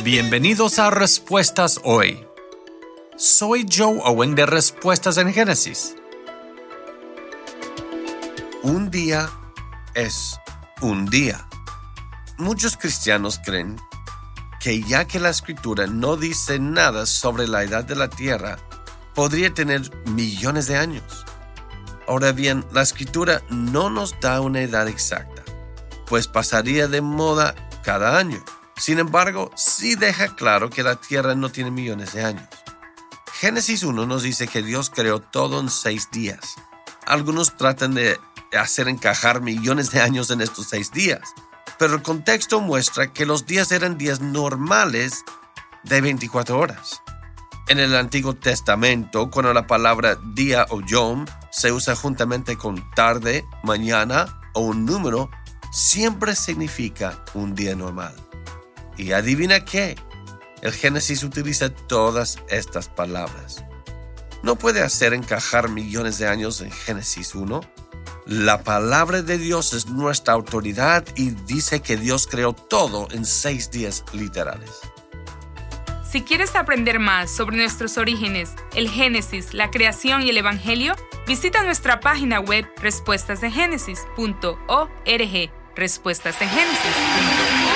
Bienvenidos a Respuestas Hoy. Soy Joe Owen de Respuestas en Génesis. Un día es un día. Muchos cristianos creen que ya que la Escritura no dice nada sobre la edad de la Tierra, podría tener millones de años. Ahora bien, la Escritura no nos da una edad exacta, pues pasaría de moda cada año. Sin embargo, sí deja claro que la Tierra no tiene millones de años. Génesis 1 nos dice que Dios creó todo en 6 días. Algunos tratan de hacer encajar millones de años en estos 6 días, pero el contexto muestra que los días eran días normales de 24 horas. En el Antiguo Testamento, cuando la palabra día o yom se usa juntamente con tarde, mañana o un número, siempre significa un día normal. Y adivina qué, el Génesis utiliza todas estas palabras. ¿No puede hacer encajar millones de años en Génesis 1? La palabra de Dios es nuestra autoridad y dice que Dios creó todo en 6 días literales. Si quieres aprender más sobre nuestros orígenes, el Génesis, la creación y el Evangelio, visita nuestra página web respuestasdegénesis.org. respuestasdegénesis.org